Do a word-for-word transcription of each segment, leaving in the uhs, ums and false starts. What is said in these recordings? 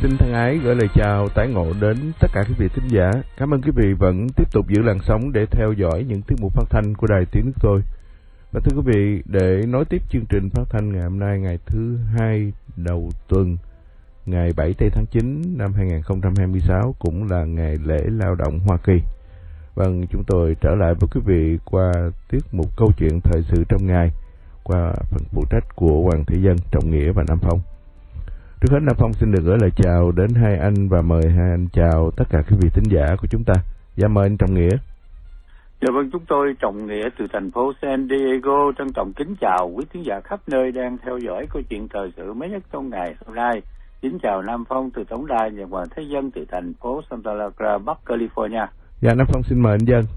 Xin thân ái gửi lời chào tái ngộ đến tất cả quý vị thính giả. Cảm ơn quý vị vẫn tiếp tục giữ làn sóng để theo dõi những tiết mục phát thanh của Đài Tiếng Nước Tôi. Và thưa quý vị, để nối tiếp chương trình phát thanh ngày hôm nay, ngày thứ hai đầu tuần, ngày bảy tây tháng chín năm hai nghìn không trăm hai mươi sáu, cũng là ngày lễ lao động Hoa Kỳ. Vâng, chúng tôi trở lại với quý vị qua tiết mục câu chuyện thời sự trong ngày, qua phần phụ trách của Hoàng Thị Dân, Trọng Nghĩa và Nam Phong. Trước hết, Nam Phong xin được gửi lời chào đến hai anh và mời hai anh chào tất cả quý vị thính giả của chúng ta. Dạ, mời anh Trọng Nghĩa. Dạ vâng, chúng tôi Trọng Nghĩa từ thành phố San Diego trân trọng kính chào quý thính giả khắp nơi đang theo dõi câu chuyện thời sự mới nhất trong ngày hôm nay. Kính chào Nam Phong từ tổng đài và Hoàng Thế Dân từ thành phố Santa Clara, Bắc California. Dạ, Nam Phong xin mời anh Dân.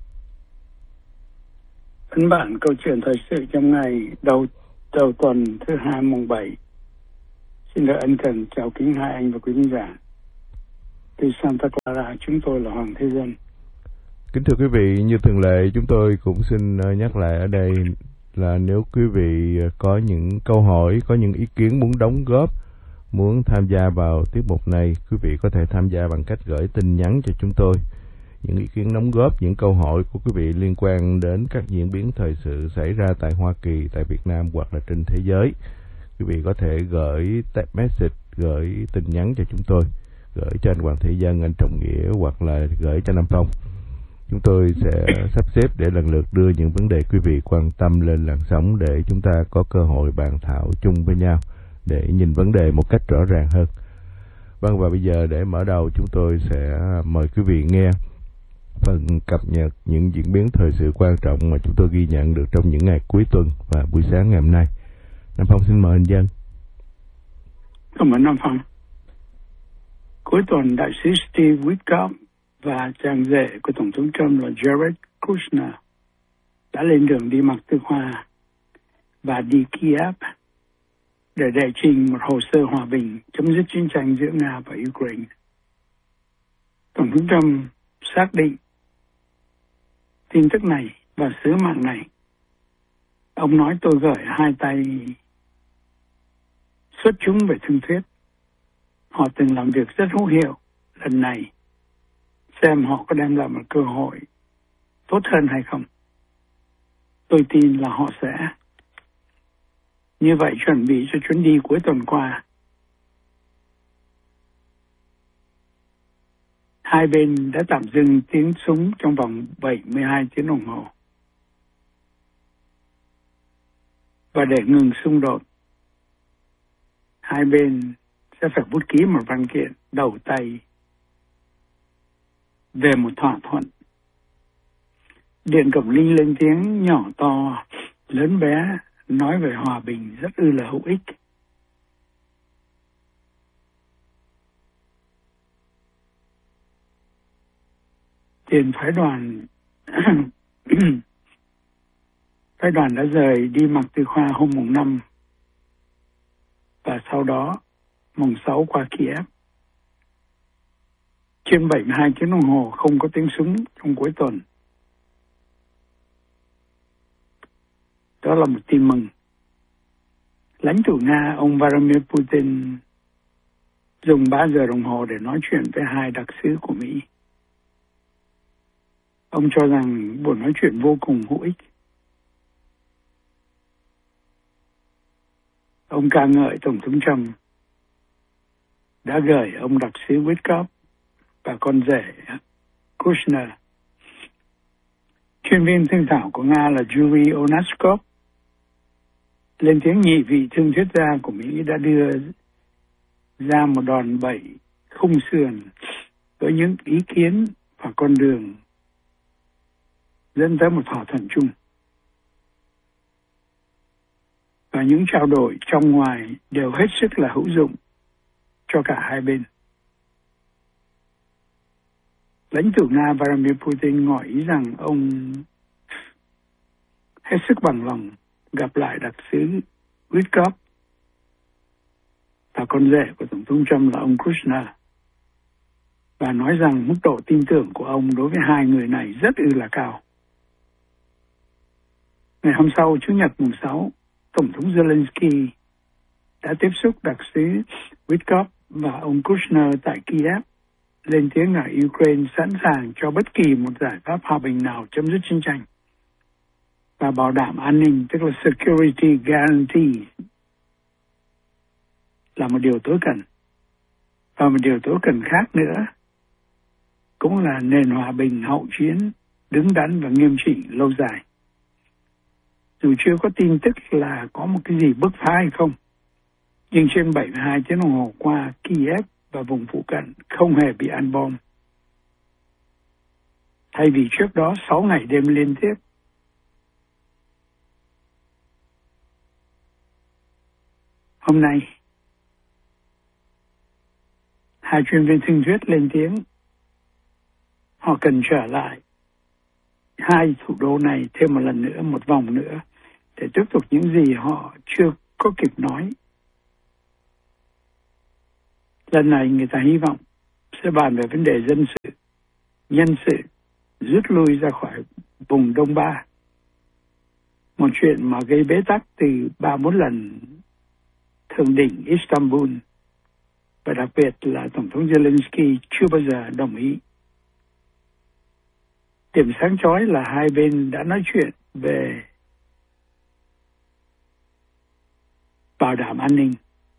Ấn bản câu chuyện thời sự trong ngày đầu đầu tuần thứ hai mùng bảy. Xin được ân cần chào kính hai anh và quý khán giả. Từ Santa Clara, chúng tôi là Hoàng Thế Dân. Kính thưa quý vị, như thường lệ, chúng tôi cũng xin nhắc lại ở đây là nếu quý vị có những câu hỏi, có những ý kiến muốn đóng góp, muốn tham gia vào tiết mục này, quý vị có thể tham gia bằng cách gửi tin nhắn cho chúng tôi. Những ý kiến đóng góp, những câu hỏi của quý vị liên quan đến các diễn biến thời sự xảy ra tại Hoa Kỳ, tại Việt Nam hoặc là trên thế giới, quý vị có thể gửi text message, gửi tin nhắn cho chúng tôi, gửi cho anh Hoàng Thị Dân, anh Trọng Nghĩa hoặc là gửi cho Nam Phong. Chúng tôi sẽ sắp xếp để lần lượt đưa những vấn đề quý vị quan tâm lên làn sóng để chúng ta có cơ hội bàn thảo chung với nhau để nhìn vấn đề một cách rõ ràng hơn. Vâng, và bây giờ để mở đầu, chúng tôi sẽ mời quý vị nghe phần cập nhật những diễn biến thời sự quan trọng mà chúng tôi ghi nhận được trong những ngày cuối tuần và buổi sáng ngày hôm nay. Nam Phong xin mời anh Dân. Cảm ơn Nam Phong. Cuối tuần, đại sứ Steve Witkoff và chàng rể của Tổng thống Trump là Jared Kushner đã lên đường đi mặc tư hoa và đi Kiev để đệ trình một hồ sơ hòa bình chấm dứt chiến tranh giữa Nga và Ukraine. Tổng thống Trump xác định tin tức này và sứ mạng này. Ông nói: tôi gửi hai tay xuất chúng về thương thuyết. Họ từng làm việc rất hữu hiệu. Lần này xem họ có đem lại một cơ hội tốt hơn hay không. Tôi tin là họ sẽ. Như vậy, chuẩn bị cho chuyến đi cuối tuần qua, hai bên đã tạm dừng tiếng súng trong vòng bảy mươi hai tiếng đồng hồ. Và để ngừng xung đột, hai bên sẽ phải bút ký một văn kiện đầu tay về một thỏa thuận. Điện Cẩm Linh lên tiếng nhỏ to, lớn bé, nói về hòa bình rất ư là hữu ích. Tiền phái đoàn phái đoàn đã rời đi mặc tư khoa hôm mùng năm và sau đó mùng sáu qua Kiev. Trên bảy mươi hai tiếng đồng hồ không có tiếng súng trong cuối tuần. Đó là một tin mừng. Lãnh tụ Nga ông Vladimir Putin dùng ba giờ đồng hồ để nói chuyện với hai đặc sứ của Mỹ. Ông cho rằng buổi nói chuyện vô cùng hữu ích. Ông ca ngợi Tổng thống Trump đã gửi ông đặc sứ Witkoff và con rể Kushner. Chuyên viên thương thảo của Nga là Yuri Onaskov lên tiếng nhị vị thương thuyết gia của Mỹ đã đưa ra một đòn bẩy khung sườn với những ý kiến và con đường dẫn tới một thỏa thuận chung. Và những trao đổi trong ngoài đều hết sức là hữu dụng cho cả hai bên. Lãnh tụ Nga Vladimir Putin ngỏ ý rằng ông hết sức bằng lòng gặp lại đặc sứ Witkoff và con rể của Tổng thống Trump là ông Kushner, và nói rằng mức độ tin tưởng của ông đối với hai người này rất ư là cao. Ngày hôm sau, Chủ nhật mùng sáu, Tổng thống Zelensky đã tiếp xúc đặc sứ Witkoff và ông Kushner tại Kiev lên tiếng là Ukraine sẵn sàng cho bất kỳ một giải pháp hòa bình nào chấm dứt chiến tranh và bảo đảm an ninh, tức là security guarantee, là một điều tối cần. Và một điều tối cần khác nữa cũng là nền hòa bình hậu chiến đứng đắn và nghiêm trị lâu dài. Dù chưa có tin tức là có một cái gì bứt phá hay không, nhưng trên bảy mươi hai tiếng đồng hồ qua, Kiev và vùng phụ cận không hề bị ăn bom. Thay vì trước đó sáu ngày đêm liên tiếp. Hôm nay, hai chuyên viên thương thuyết lên tiếng họ cần trở lại hai thủ đô này thêm một lần nữa, một vòng nữa, để tiếp tục những gì họ chưa có kịp nói. Lần này người ta hy vọng sẽ bàn về vấn đề dân sự, nhân sự, rút lui ra khỏi vùng Đông Ba. Một chuyện mà gây bế tắc từ ba bốn lần thượng đỉnh Istanbul, và đặc biệt là Tổng thống Zelensky chưa bao giờ đồng ý. Điểm sáng chói là hai bên đã nói chuyện về bảo đảm an ninh.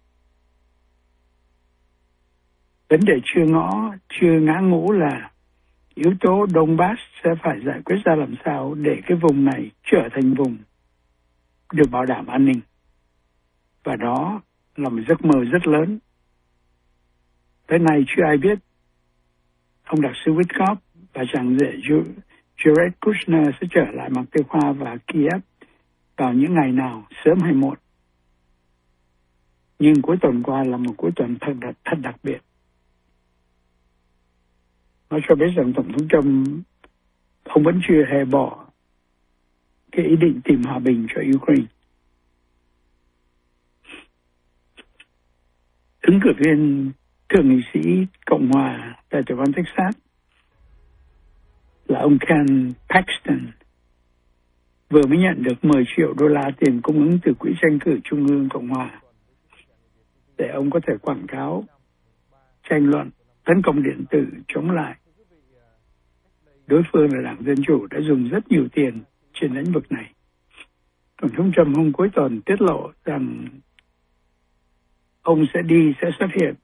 Vấn đề chưa ngõ, chưa ngã ngũ là yếu tố Donbass sẽ phải giải quyết ra làm sao để cái vùng này trở thành vùng được bảo đảm an ninh. Và đó là một giấc mơ rất lớn. Tới nay chưa ai biết ông đặc sứ Witkoff và chàng rể Jared Kushner sẽ trở lại Moskva và Kiev vào những ngày nào, sớm hay muộn. Nhưng cuối tuần qua là một cuối tuần thật, thật đặc biệt. Nó cho biết rằng Tổng thống Trump ông vẫn chưa hề bỏ cái ý định tìm hòa bình cho Ukraine. Ứng cử viên thượng nghị sĩ Cộng hòa tại tiểu bang Texas là ông Ken Paxton vừa mới nhận được mười triệu đô la tiền cung ứng từ quỹ tranh cử trung ương Cộng hòa để ông có thể quảng cáo, tranh luận, tấn công điện tử chống lại đối phương là Đảng Dân Chủ đã dùng rất nhiều tiền trên lĩnh vực này. Tổng thống Trump hôm cuối tuần tiết lộ rằng ông sẽ đi, sẽ xuất hiện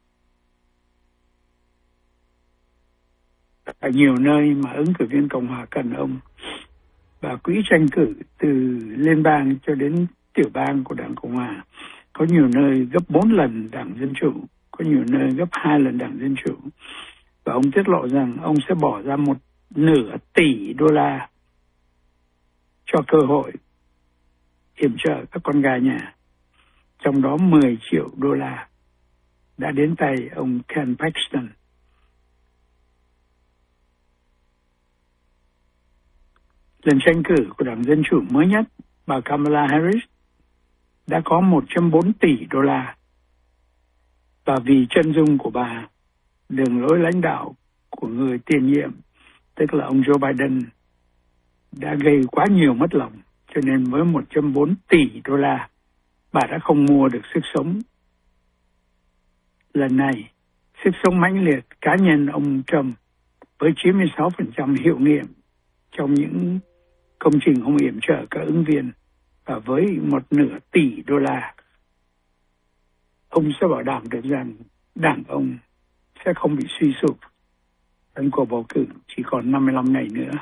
ở nhiều nơi mà ứng cử viên Cộng hòa cần ông, và quỹ tranh cử từ liên bang cho đến tiểu bang của Đảng Cộng hòa có nhiều nơi gấp bốn lần Đảng Dân Chủ, có nhiều nơi gấp hai lần Đảng Dân Chủ. Và ông tiết lộ rằng ông sẽ bỏ ra một nửa tỷ đô la cho cơ hội yểm trợ các con gà nhà. Trong đó mười triệu đô la đã đến tay ông Ken Paxton. Lần tranh cử của Đảng Dân Chủ mới nhất, bà Kamala Harris đã có một trăm bốn tỷ đô la. Và vì chân dung của bà, đường lối lãnh đạo của người tiền nhiệm, tức là ông Joe Biden, đã gây quá nhiều mất lòng, cho nên với một trăm bốn tỷ đô la, bà đã không mua được sức sống. Lần này, sức sống mãnh liệt cá nhân ông Trump với chín mươi sáu phần trăm hiệu nghiệm trong những công trình ông yểm trợ các ứng viên, và với một nửa tỷ đô la, ông sẽ bảo đảm được rằng đảng ông sẽ không bị suy sụp. Đến cuộc bầu cử chỉ còn năm mươi lăm ngày nữa.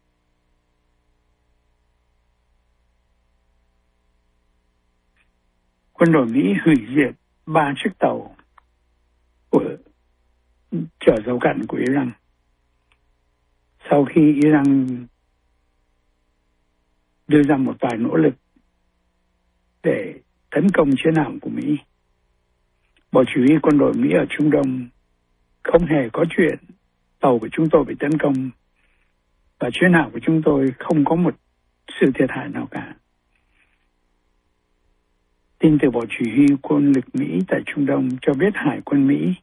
Quân đội Mỹ hủy diệt ba chiếc tàu của chở dầu cặn của Iran sau khi Iran đưa ra một vài nỗ lực để tấn công chiến hạm của Mỹ. Bộ chỉ huy quân đội Mỹ ở Trung Đông không hề có chuyện tàu của chúng tôi bị tấn công và chiến hạm của chúng tôi không có một sự thiệt hại nào cả. Tin từ Bộ Chỉ huy quân lực Mỹ tại Trung Đông cho biết Hải quân Mỹ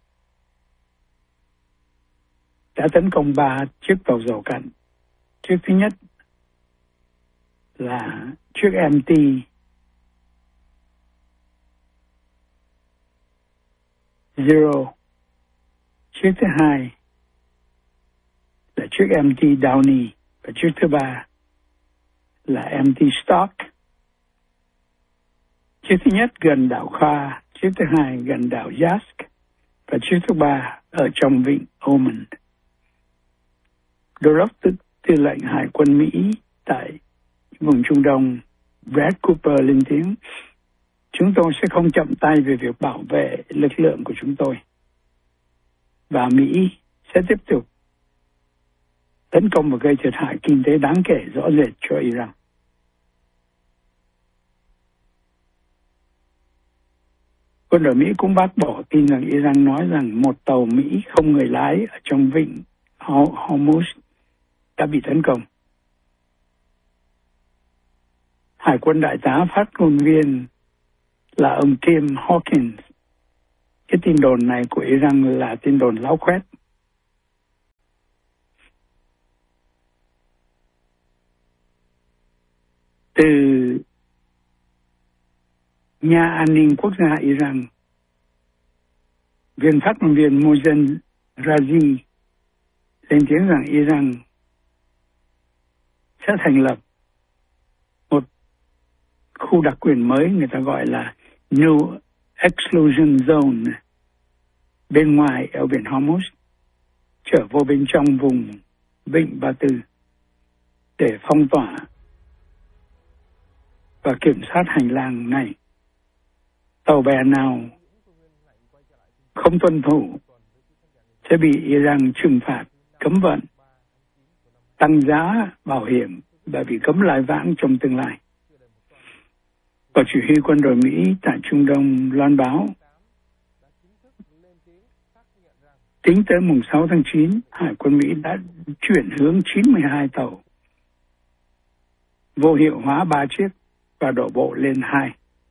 đã tấn công ba chiếc tàu dầu cặn. Chiếc thứ nhất là chiếc em tê Zero. Chiếc thứ hai là chiếc em tê Downey và chiếc thứ ba là em tê Stark. Chiếc thứ nhất gần đảo Kha, chiếc thứ hai gần đảo Yask và chiếc thứ ba ở trong vịnh Oman. Đô đốc tư, tư lệnh Hải quân Mỹ tại vùng Trung Đông Brad Cooper lên tiếng: chúng tôi sẽ không chậm tay về việc bảo vệ lực lượng của chúng tôi. Và Mỹ sẽ tiếp tục tấn công và gây thiệt hại kinh tế đáng kể rõ rệt cho Iran. Quân đội Mỹ cũng bác bỏ tin rằng Iran nói rằng một tàu Mỹ không người lái ở trong vịnh Hormuz đã bị tấn công. Hải quân đại tá phát ngôn viên là ông Tim Hawkins. Cái tin đồn này của Iran là tin đồn láo khoét. Từ Nhà An ninh Quốc gia Iran, viên phát ngôn viên Mohsen Razi lên tiếng rằng Iran sẽ thành lập một khu đặc quyền mới, người ta gọi là No Exclusion Zone, bên ngoài eo biển Hormuz, trở vô bên trong vùng vịnh Ba Tư để phong tỏa và kiểm soát hành lang này. Tàu bè nào không tuân thủ sẽ bị Iran trừng phạt, cấm vận, tăng giá bảo hiểm và bị cấm lai vãng trong tương lai. Và chỉ huy quân đội Mỹ tại Trung Đông loan báo tính tới mùng sáu tháng chín, Hải quân Mỹ đã chuyển hướng chín mươi hai tàu, vô hiệu hóa ba chiếc và đổ bộ lên hai.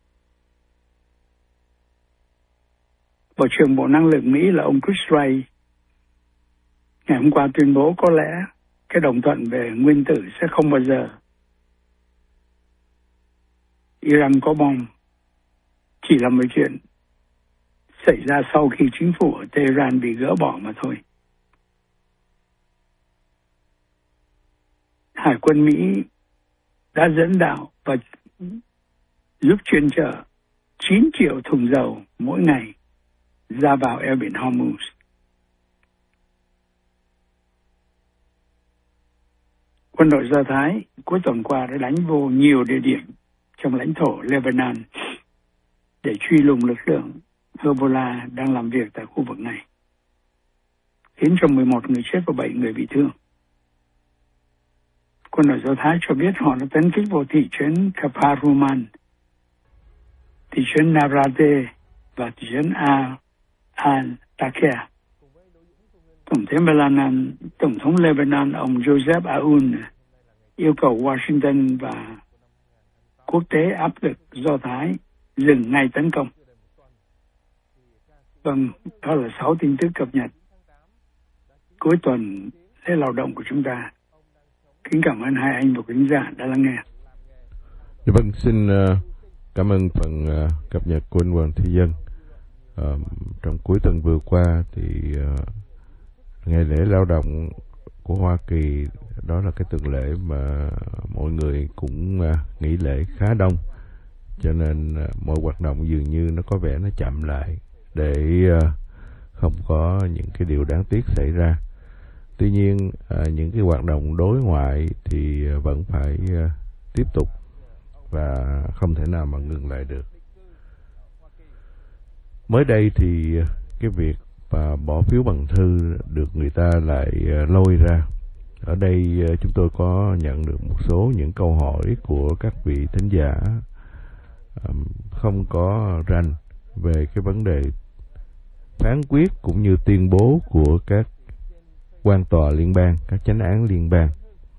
Bộ trưởng Bộ Năng lượng Mỹ là ông Chris Wray ngày hôm qua tuyên bố có lẽ cái đồng thuận về nguyên tử sẽ không bao giờ Iran có bom, chỉ là một chuyện xảy ra sau khi chính phủ ở Tehran bị gỡ bỏ mà thôi. Hải quân Mỹ đã dẫn đạo và giúp chuyên chở chín triệu thùng dầu mỗi ngày ra vào eo biển Hormuz. Quân đội Do Thái cuối tuần qua đã đánh vô nhiều địa điểm trong lãnh thổ Lebanon để truy lùng lực lượng Hezbollah đang làm việc tại khu vực này, khiến cho mười một người chết và bảy người bị thương. Quân đội Do Thái cho biết họ đã tấn kích vào thị trấn Kaparuman, thị trấn Nabrate và thị trấn Al-Takia. Tổng thống Lebanon, Tổng thống Lebanon ông Joseph Aoun yêu cầu Washington và quốc tế áp lực Do Thái dừng ngay tấn công. Vâng, đó là sáu tin tức cập nhật cuối tuần lễ lao động của chúng ta. Kính cảm ơn hai anh và quý khán giả đã lắng nghe. Vâng, xin uh, cảm ơn phần uh, cập nhật của anh Hoàng Thế Dân. Uh, trong cuối tuần vừa qua thì uh, ngày lễ lao động của Hoa Kỳ, đó là cái tuần lễ mà mọi người cũng uh, nghỉ lễ khá đông, cho nên uh, mọi hoạt động dường như nó có vẻ nó chậm lại để uh, không có những cái điều đáng tiếc xảy ra. Tuy nhiên à, những cái hoạt động đối ngoại thì vẫn phải à, tiếp tục và không thể nào mà ngừng lại được. Mới đây thì cái việc mà bỏ phiếu bằng thư được người ta lại à, lôi ra. Ở đây à, chúng tôi có nhận được một số những câu hỏi của các vị thính giả à, không có rành về cái vấn đề phán quyết cũng như tuyên bố của các quan tòa liên bang, các chánh án liên bang.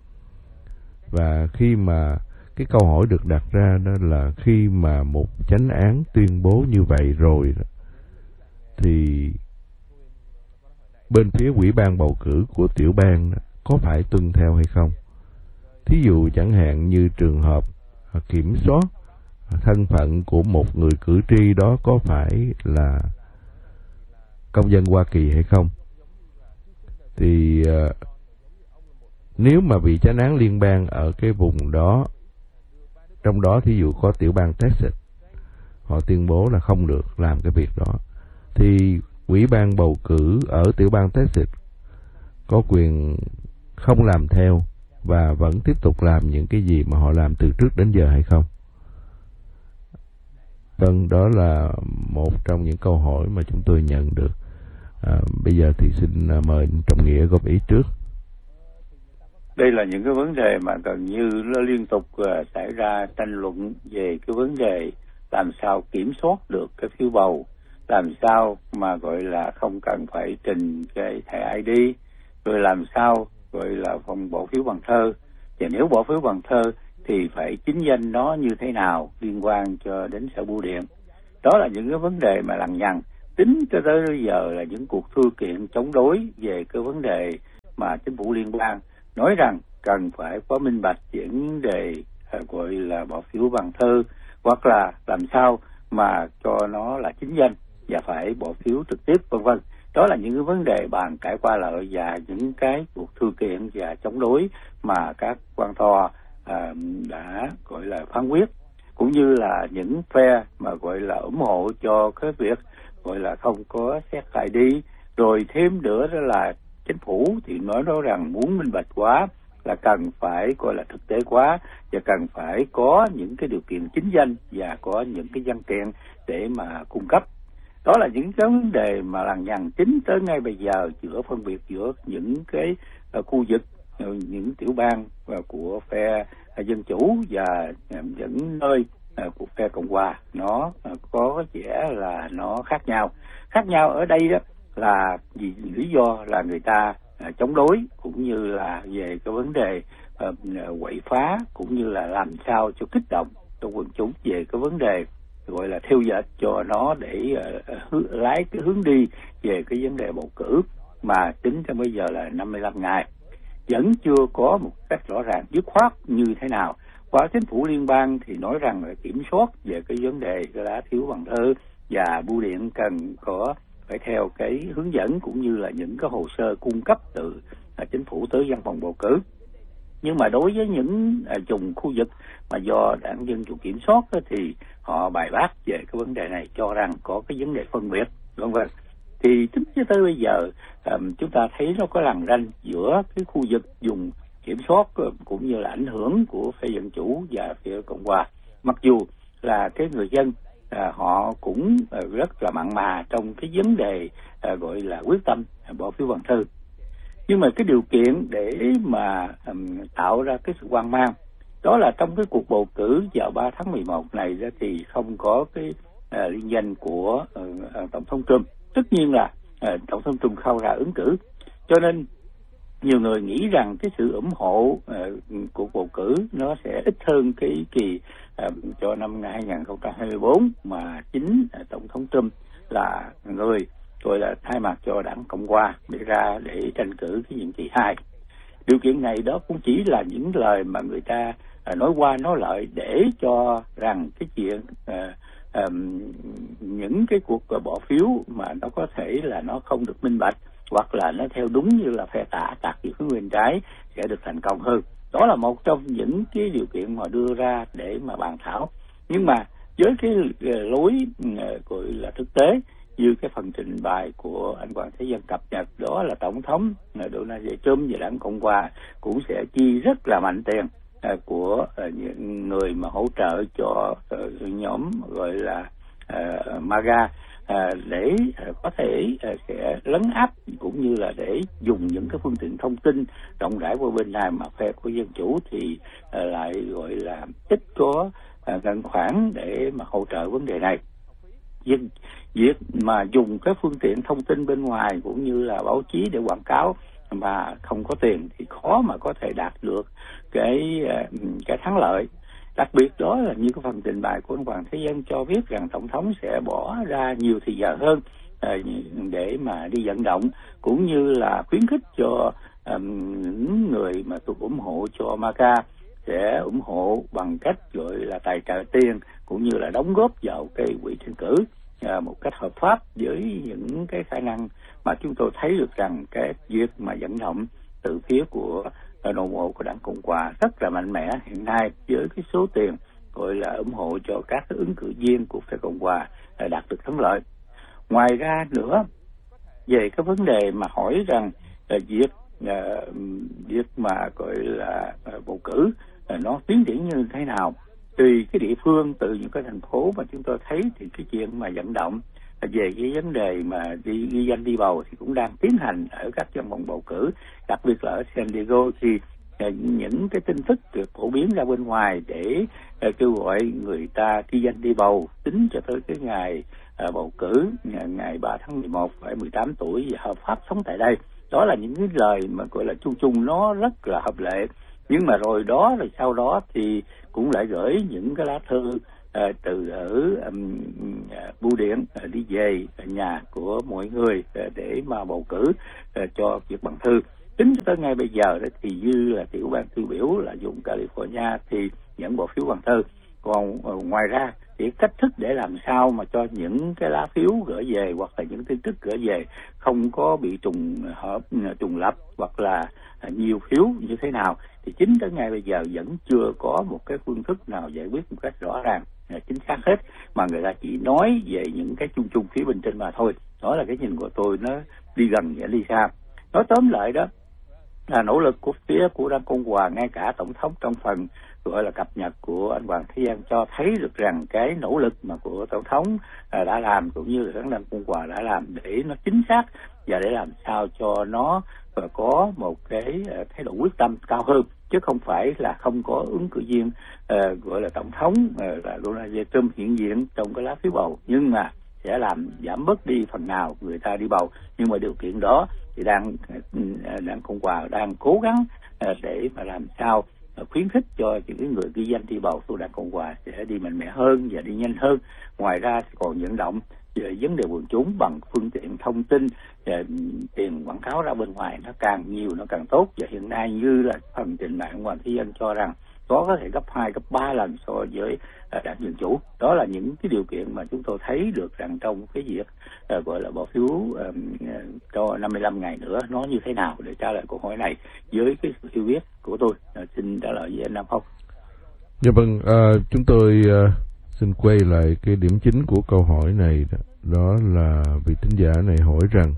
Và khi mà cái câu hỏi được đặt ra đó là khi mà một chánh án tuyên bố như vậy rồi thì bên phía ủy ban bầu cử của tiểu bang có phải tuân theo hay không? Thí dụ chẳng hạn như trường hợp kiểm soát thân phận của một người cử tri đó có phải là công dân Hoa Kỳ hay không. Thì uh, nếu mà bị chánh án liên bang ở cái vùng đó, trong đó thí dụ có tiểu bang Texas, họ tuyên bố là không được làm cái việc đó, thì ủy ban bầu cử ở tiểu bang Texas có quyền không làm theo và vẫn tiếp tục làm những cái gì mà họ làm từ trước đến giờ hay không? Vâng, đó là một trong những câu hỏi mà chúng tôi nhận được. À, bây giờ thì xin mời Trọng Nghĩa góp ý trước. Đây là những cái vấn đề mà gần như nó liên tục uh, xảy ra tranh luận về cái vấn đề làm sao kiểm soát được cái phiếu bầu, làm sao mà gọi là không cần phải trình cái thẻ i đê, rồi làm sao gọi là phòng bỏ phiếu bằng thơ, và nếu bỏ phiếu bằng thơ thì phải chính danh nó như thế nào liên quan cho đến sở bưu điện. Đó là những cái vấn đề mà lằng nhằng tính cho tới bây giờ là những cuộc thư kiện chống đối về cái vấn đề mà chính phủ liên bang nói rằng cần phải có minh bạch về vấn đề uh, gọi là bỏ phiếu bằng thư, hoặc là làm sao mà cho nó là chính danh và phải bỏ phiếu trực tiếp, vân vân. Đó là những cái vấn đề bàn cãi qua lại và những cái cuộc thư kiện và chống đối mà các quan tòa uh, đã gọi là phán quyết, cũng như là những phe mà gọi là ủng hộ cho cái việc gọi là không có xét i đê. Rồi thêm nữa đó là chính phủ thì nói đó rằng muốn minh bạch quá là cần phải gọi là thực tế quá, và cần phải có những cái điều kiện chính danh và có những cái văn kiện để mà cung cấp. Đó là những cái vấn đề mà lằng nhằng chính tới ngay bây giờ giữa phân biệt giữa những cái uh, khu vực, uh, những tiểu bang uh, của phe uh, Dân Chủ và uh, những nơi uh, của phe Cộng Hòa, nó uh, có vẻ là nó khác nhau. Khác nhau ở đây đó là vì lý do là người ta À, chống đối, cũng như là về cái vấn đề uh, quậy phá, cũng như là làm sao cho kích động trong quần chúng về cái vấn đề gọi là theo dệt cho nó để uh, lái cái hướng đi về cái vấn đề bầu cử mà tính cho bây giờ là năm mươi lăm ngày vẫn chưa có một cách rõ ràng dứt khoát như thế nào. Qua chính phủ liên bang thì nói rằng là kiểm soát về cái vấn đề cái lá phiếu bằng thư và bưu điện cần có phải theo cái hướng dẫn cũng như là những cái hồ sơ cung cấp từ à, chính phủ tới văn phòng bầu cử. Nhưng mà đối với những à, vùng khu vực mà do đảng Dân Chủ kiểm soát đó, thì họ bài bác về cái vấn đề này, cho rằng có cái vấn đề phân biệt, vân vân. Thì tính cho tới bây giờ à, chúng ta thấy nó có lằn ranh giữa cái khu vực vùng kiểm soát cũng như là ảnh hưởng của phe Dân Chủ và phe Cộng Hòa. Mặc dù là cái người dân À, họ cũng à, rất là mặn mà trong cái vấn đề à, gọi là quyết tâm à, bỏ phiếu bằng thư. Nhưng mà cái điều kiện để mà um, tạo ra cái sự hoang mang đó là trong cái cuộc bầu cử vào ba tháng mười một này đó, thì không có cái à, liên danh của uh, Tổng thống Trump. Tất nhiên là uh, Tổng thống Trump không ra ứng cử, cho nên nhiều người nghĩ rằng cái sự ủng hộ uh, của bầu cử nó sẽ ít hơn cái kỳ uh, cho năm hai không hai tư mà chính uh, Tổng thống Trump là người gọi là thay mặt cho đảng Cộng Hòa để ra để tranh cử cái nhiệm kỳ hai. Điều kiện này đó cũng chỉ là những lời mà người ta uh, nói qua nói lại để cho rằng cái chuyện uh, um, những cái cuộc uh, bỏ phiếu mà nó có thể là nó không được minh bạch, hoặc là nó theo đúng như là phe tả tạc về phía bên trái sẽ được thành công hơn. Đó là một trong những cái điều kiện mà đưa ra để mà bàn thảo. Nhưng mà với cái lối gọi là thực tế, như cái phần trình bày của anh Hoàng Thế Dân cập nhật, đó là Tổng thống Donald Trump và đảng Cộng Hòa cũng sẽ chi rất là mạnh tiền của những người mà hỗ trợ cho nhóm gọi là MAGA À, để à, có thể à, sẽ lấn áp cũng như là để dùng những cái phương tiện thông tin rộng rãi qua bên này, mà phe của Dân Chủ thì à, lại gọi là ít có à, ngân khoản để mà hỗ trợ vấn đề này. Việc, việc mà dùng cái phương tiện thông tin bên ngoài cũng như là báo chí để quảng cáo mà không có tiền thì khó mà có thể đạt được cái cái thắng lợi. Đặc biệt đó là như cái phần trình bày của anh Hoàng Thế Dân cho biết rằng Tổng thống sẽ bỏ ra nhiều thời giờ hơn để mà đi vận động, cũng như là khuyến khích cho những người mà thuộc ủng hộ cho MAGA sẽ ủng hộ bằng cách gọi là tài trợ tiền, cũng như là đóng góp vào cái quỹ tranh cử một cách hợp pháp với những những cái khả năng mà chúng tôi thấy được rằng cái việc mà vận động từ phía của nội bộ của Đảng Cộng Hòa rất là mạnh mẽ hiện nay, với cái số tiền gọi là ủng hộ cho các cái ứng cử viên của phe Cộng Hòa đạt được thắng lợi. Ngoài ra nữa, về cái vấn đề mà hỏi rằng là việc uh, việc mà gọi là uh, bầu cử uh, nó tiến triển như thế nào, tùy cái địa phương, từ những cái thành phố mà chúng tôi thấy thì cái chuyện mà vận động về cái vấn đề mà đi ghi danh đi bầu thì cũng đang tiến hành ở các trong vòng bầu cử, đặc biệt là ở San Diego thì uh, những cái tin tức được phổ biến ra bên ngoài để uh, kêu gọi người ta ghi danh đi bầu tính cho tới cái ngày À, bầu cử ngày ba tháng mười một, phải mười tám tuổi và hợp pháp sống tại đây. Đó là những cái lời mà gọi là chung chung nó rất là hợp lệ. Nhưng mà rồi đó, rồi sau đó thì cũng lại gửi những cái lá thư à, từ ở um, à, bưu điện à, đi về nhà của mọi người à, để mà bầu cử à, cho việc bằng thư. Tính cho tới ngay bây giờ đó, thì như là tiểu bang tiêu biểu là dùng California thì nhận bỏ phiếu bằng thư. Còn uh, ngoài ra thì cách thức để làm sao mà cho những cái lá phiếu gửi về hoặc là những tin tức gửi về không có bị trùng hợp, trùng lập hoặc là nhiều phiếu như thế nào thì chính tới ngày bây giờ vẫn chưa có một cái phương thức nào giải quyết một cách rõ ràng chính xác hết, mà người ta chỉ nói về những cái chung chung phía bên trên mà thôi. Đó là cái nhìn của tôi, nó đi gần và đi xa. Nói tóm lại đó là nỗ lực của phía của Đảng Cộng Hòa, ngay cả tổng thống trong phần gọi là cập nhật của anh Hoàng Thế Giang cho thấy được rằng cái nỗ lực mà của tổng thống đã làm cũng như là Đảng Cộng Hòa đã làm để nó chính xác và để làm sao cho nó có một cái thái độ quyết tâm cao hơn, chứ không phải là không có ứng cử viên uh, gọi là tổng thống uh, là Donald J. Trump hiện diện trong cái lá phiếu bầu, nhưng mà sẽ làm giảm bớt đi phần nào người ta đi bầu. Nhưng mà điều kiện đó thì đang Đảng Cộng Hòa đang cố gắng uh, để mà làm sao khuyến khích cho những người ghi danh đi bầu của Đảng Cộng Hòa sẽ đi mạnh mẽ hơn và đi nhanh hơn. Ngoài ra còn vận động về vấn đề quần chúng bằng phương tiện thông tin, và tiền quảng cáo ra bên ngoài nó càng nhiều nó càng tốt. Và hiện nay như là phần trình bày Hoàng Thế Dân cho rằng có có thể gấp hai, gấp ba lần so với Đảng Dân Chủ. Đó là những cái điều kiện mà chúng tôi thấy được rằng trong cái việc uh, gọi là bỏ phiếu uh, cho năm mươi lăm ngày nữa nó như thế nào. Để trả lời câu hỏi này với cái sự hiểu biết của tôi, uh, xin trả lời với anh Nam Phong. Dạ vâng, uh, chúng tôi uh, xin quay lại cái điểm chính của câu hỏi này, đó, đó là vị thính giả này hỏi rằng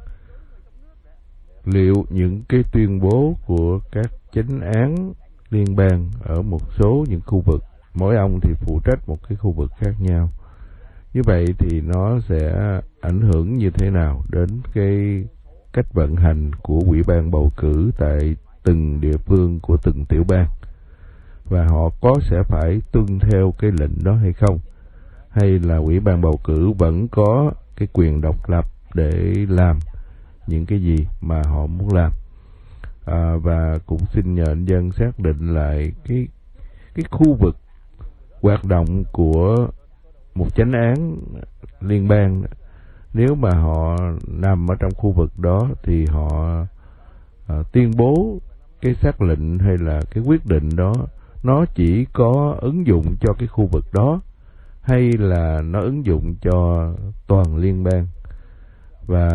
liệu những cái tuyên bố của các chánh án liên bang ở một số những khu vực, mỗi ông thì phụ trách một cái khu vực khác nhau, như vậy thì nó sẽ ảnh hưởng như thế nào đến cái cách vận hành của ủy ban bầu cử tại từng địa phương của từng tiểu bang, và họ có sẽ phải tuân theo cái lệnh đó hay không, hay là ủy ban bầu cử vẫn có cái quyền độc lập để làm những cái gì mà họ muốn làm. À, và cũng xin nhờ anh Dân xác định lại cái cái khu vực hoạt động của một chánh án liên bang. Nếu mà họ nằm ở trong khu vực đó thì họ à, tuyên bố cái xác lệnh hay là cái quyết định đó nó chỉ có ứng dụng cho cái khu vực đó, hay là nó ứng dụng cho toàn liên bang. Và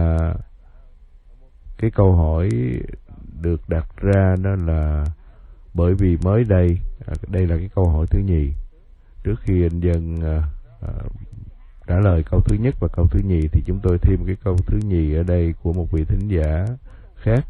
cái câu hỏi được đặt ra đó là bởi vì mới đây, đây là cái câu hỏi thứ nhì. Trước khi anh Dân à, à, trả lời câu thứ nhất và câu thứ nhì thì chúng tôi thêm cái câu thứ nhì ở đây của một vị thính giả khác.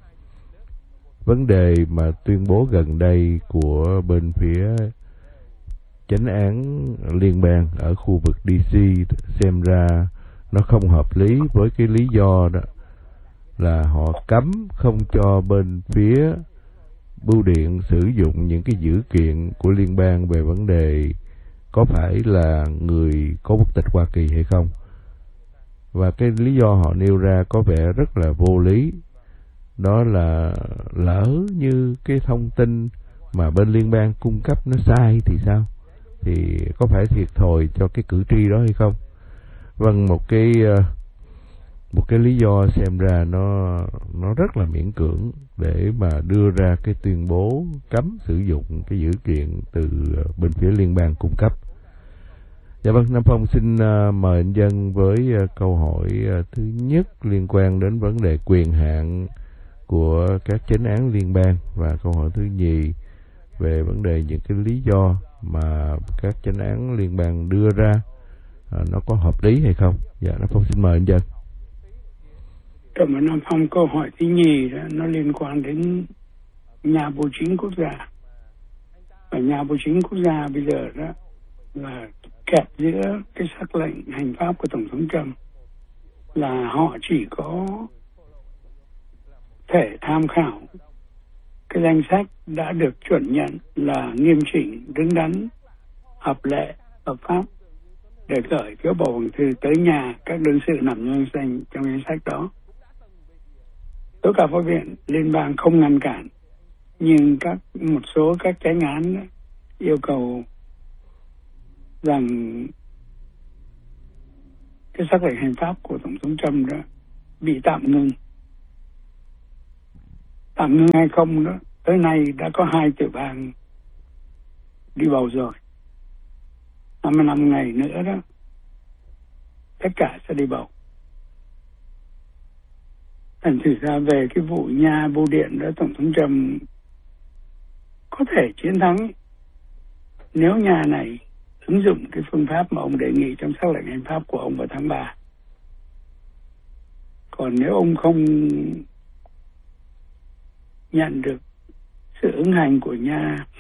Vấn đề mà tuyên bố gần đây của bên phía chánh án liên bang ở khu vực đê xê xem ra nó không hợp lý, với cái lý do đó là họ cấm không cho bên phía bưu điện sử dụng những cái dữ kiện của liên bang về vấn đề có phải là người có quốc tịch Hoa Kỳ hay không. Và cái lý do họ nêu ra có vẻ rất là vô lý. Đó là lỡ như cái thông tin mà bên liên bang cung cấp nó sai thì sao? Thì có phải thiệt thòi cho cái cử tri đó hay không? Vâng, một cái một cái lý do xem ra nó nó rất là miễn cưỡng để mà đưa ra cái tuyên bố cấm sử dụng cái dữ kiện từ bên phía liên bang cung cấp. Dạ vâng, Nam Phong xin uh, mời anh Dân với uh, câu hỏi uh, thứ nhất liên quan đến vấn đề quyền hạn của các chánh án liên bang, và câu hỏi thứ nhì về vấn đề những cái lý do mà các chánh án liên bang đưa ra uh, nó có hợp lý hay không. Dạ, Nam Phong xin mời anh Dân. Cảm ơn Nam Phong. Câu hỏi thứ nhì đó, nó liên quan đến nhà bố chính quốc gia. Và nhà bố chính quốc gia bây giờ đó là kẹp giữa cái sắc lệnh hành pháp của Tổng thống Trump, là họ chỉ có thể tham khảo cái danh sách đã được chuẩn nhận là nghiêm chỉnh, đứng đắn, hợp lệ, hợp pháp để gửi phiếu bầu bằng thư tới nhà các đương sự nằm trong danh trong danh sách đó. Tố cáo phúc viện liên bang không ngăn cản, nhưng các một số các chánh án yêu cầu rằng cái sắc lệnh hành pháp của Tổng thống Trump đó bị tạm ngừng. Tạm ngừng hay không đó, tới nay đã có hai tiểu bang đi bầu rồi. năm mươi lăm ngày nữa đó, tất cả sẽ đi bầu. Thành thử ra về cái vụ nhà bưu điện đó, Tổng thống Trump có thể chiến thắng nếu nhà này ứng dụng cái phương pháp mà ông đề nghị trong sắc lệnh hành pháp của ông vào tháng ba. Còn nếu ông không nhận được sự ứng hành của nhà